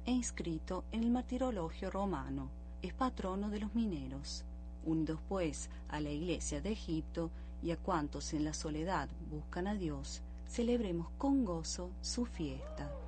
e inscrito en el Martirologio Romano. Es patrono de los mineros. Unidos pues a la Iglesia de Egipto y a cuantos en la soledad buscan a Dios, celebremos con gozo su fiesta.